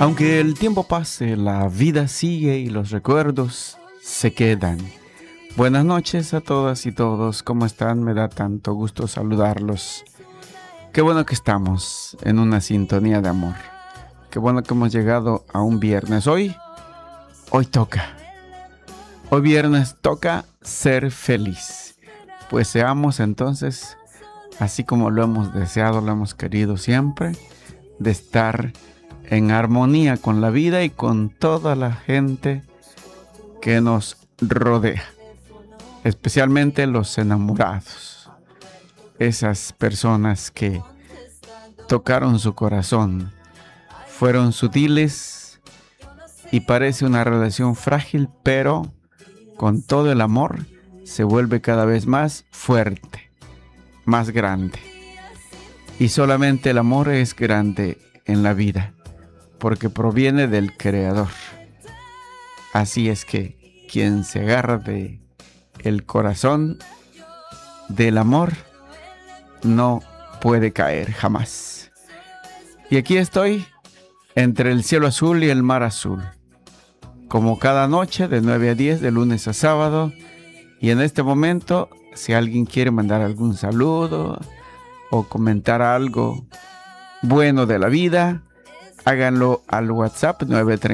Aunque el tiempo pase, la vida sigue y los recuerdos se quedan. Buenas noches a todas y todos, ¿cómo están? Me da tanto gusto saludarlos. Qué bueno que estamos en una sintonía de amor. Qué bueno que hemos llegado a un viernes. Hoy toca. Hoy viernes toca ser feliz. Pues seamos entonces, así como lo hemos deseado, lo hemos querido siempre, de estar en armonía con la vida y con toda la gente que nos rodea, especialmente los enamorados, esas personas que tocaron su corazón, fueron sutiles y parece una relación frágil, pero con todo el amor se vuelve cada vez más fuerte, más grande. Y solamente el amor es grande en la vida, porque proviene del Creador. Así es que quien se agarra de el corazón del amor no puede caer jamás. Y aquí estoy entre el cielo azul y el mar azul, como cada noche de 9 a 10, de lunes a sábado. Y en este momento, si alguien quiere mandar algún saludo o comentar algo bueno de la vida, háganlo al WhatsApp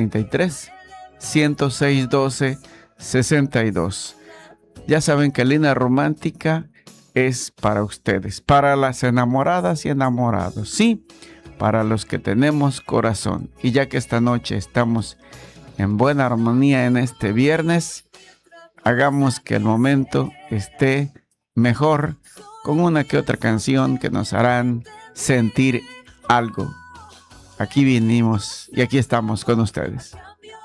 933-106-12-62. Ya saben que Línea Romántica es para ustedes, para las enamoradas y enamorados, sí, para los que tenemos corazón. Y ya que esta noche estamos en buena armonía en este viernes, hagamos que el momento esté mejor con una que otra canción que nos harán sentir algo. Aquí vinimos y aquí estamos con ustedes.